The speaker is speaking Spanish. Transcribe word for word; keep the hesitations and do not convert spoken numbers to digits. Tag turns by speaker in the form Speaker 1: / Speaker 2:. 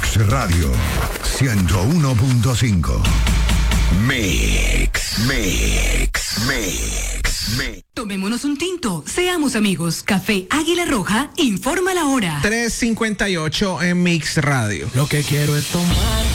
Speaker 1: Mix Radio ciento uno punto cinco. Mix, Mix, Mix, Mix.
Speaker 2: Tomémonos un tinto, seamos amigos. Café Águila Roja informa la hora.
Speaker 3: tres cincuenta y ocho en Mix Radio.
Speaker 4: Lo que quiero es tomar